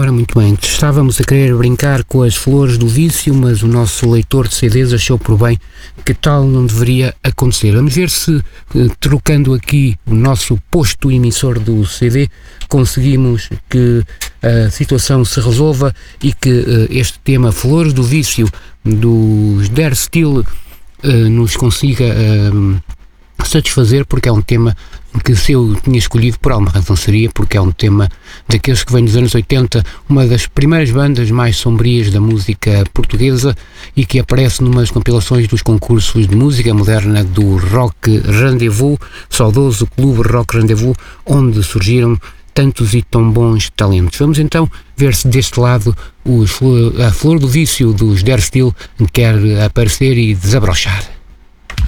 Ora, muito bem, estávamos a querer brincar com as flores do vício, mas o nosso leitor de CDs achou por bem que tal não deveria acontecer. Vamos ver se, trocando aqui o nosso posto emissor do CD, conseguimos que a situação se resolva e que este tema Flores do Vício dos Der Steel nos consiga satisfazer, porque é um tema que, se eu tinha escolhido, por alguma razão seria porque é um tema daqueles que vem dos anos 80, uma das primeiras bandas mais sombrias da música portuguesa e que aparece numas compilações dos concursos de música moderna do Rock Rendezvous, saudoso Clube Rock Rendezvous, onde surgiram tantos e tão bons talentos. Vamos então ver se deste lado a Flor do Vício dos Der Steel quer aparecer e desabrochar.